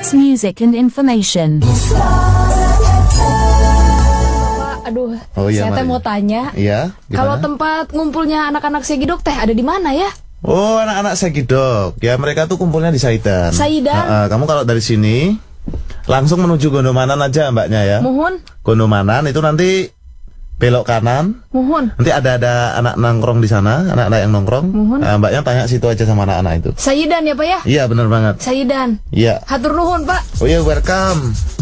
Hits music and information. Aduh, Oh, iya, saya teh Mari. mau tanya. Iya, Kalau gimana? tempat ngumpulnya anak-anak Segidok teh ada di mana ya? Oh, anak-anak Segidok. Ya, mereka tuh kumpulnya di Saidan. Saidan? Kamu kalau dari sini langsung menuju Gondomanan aja, Mbaknya ya. Muhun, Gondomanan itu nanti belok kanan. muhun. Nanti ada anak nongkrong di sana, anak-anak yang nongkrong. Muhun. Mbaknya tanya situ aja sama anak-anak itu. Saidan ya Pak ya? Iya, benar banget. Saidan. Iya. Hatur nuhun Pak. Oh iya, welcome.